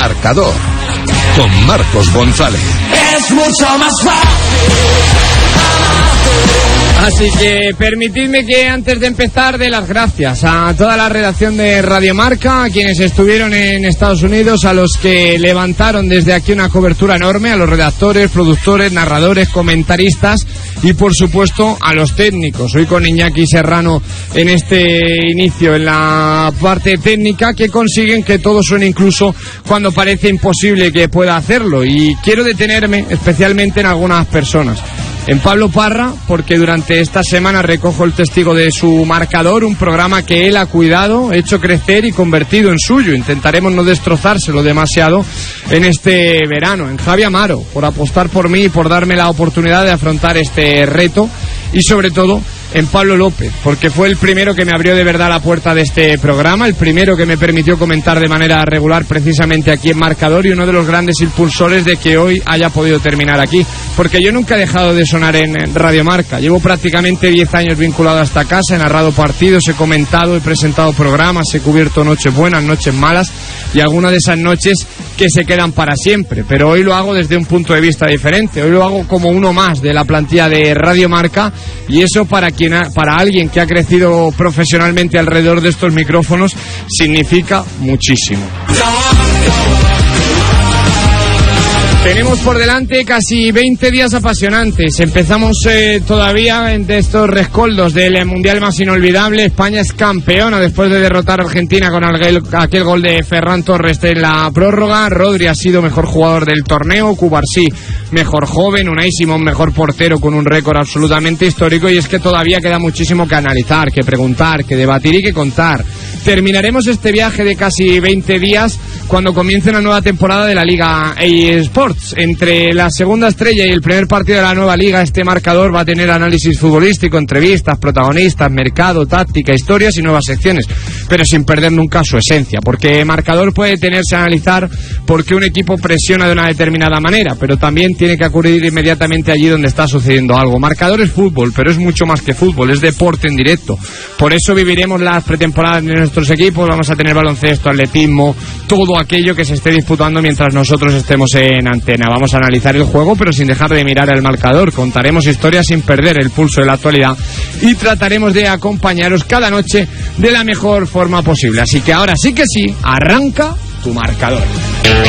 Marcador con Marcos González. Es mucho más fácil. Así que permitidme que antes de empezar dé las gracias a toda la redacción de Radio Marca, a quienes estuvieron en Estados Unidos, a los que levantaron desde aquí una cobertura enorme, a los redactores, productores, narradores, comentaristas y por supuesto a los técnicos. Hoy con Iñaki Serrano en este inicio, en la parte técnica, que consiguen que todo suene incluso cuando parece imposible que pueda hacerlo. Y quiero detenerme especialmente en algunas personas. En Pablo Parra, porque durante esta semana recojo el testigo de su Marcador, un programa que él ha cuidado, hecho crecer y convertido en suyo. Intentaremos no destrozárselo demasiado en este verano. En Javi Amaro, por apostar por mí y por darme la oportunidad de afrontar este reto. Y sobre todo en Pablo López, porque fue el primero que me abrió de verdad la puerta de este programa, el primero que me permitió comentar de manera regular precisamente aquí en Marcador y uno de los grandes impulsores de que hoy haya podido terminar aquí, porque yo nunca he dejado de sonar en Radio Marca. Llevo prácticamente 10 años vinculado a esta casa, he narrado partidos, he comentado, he presentado programas, he cubierto noches buenas, noches malas y algunas de esas noches que se quedan para siempre, pero hoy lo hago desde un punto de vista diferente. Hoy lo hago como uno más de la plantilla de Radio Marca, y eso para alguien que ha crecido profesionalmente alrededor de estos micrófonos significa muchísimo. Tenemos por delante casi 20 días apasionantes. Empezamos todavía entre estos rescoldos del mundial más inolvidable. España es campeona después de derrotar a Argentina con aquel gol de Ferran Torres en la prórroga. Rodri ha sido mejor jugador del torneo, Cubarsí mejor joven, Unai Simón mejor portero con un récord absolutamente histórico. Y es que todavía queda muchísimo que analizar, que preguntar, que debatir y que contar. Terminaremos este viaje de casi 20 días cuando comience una nueva temporada de la Liga eSports. Entre la segunda estrella y el primer partido de la nueva liga, este Marcador va a tener análisis futbolístico, entrevistas, protagonistas, mercado, táctica, historias y nuevas secciones, pero sin perder nunca su esencia, porque Marcador puede detenerse a analizar por qué un equipo presiona de una determinada manera, pero también tiene que acudir inmediatamente allí donde está sucediendo algo. Marcador es fútbol, pero es mucho más que fútbol, es deporte en directo. Por eso viviremos las pretemporadas de nuestros equipos, vamos a tener baloncesto, atletismo, todo aquello que se esté disputando mientras nosotros estemos en antena. Vamos a analizar el juego, pero sin dejar de mirar el marcador. Contaremos historias sin perder el pulso de la actualidad y trataremos de acompañaros cada noche de la mejor forma posible. Así que ahora sí que sí, arranca tu Marcador.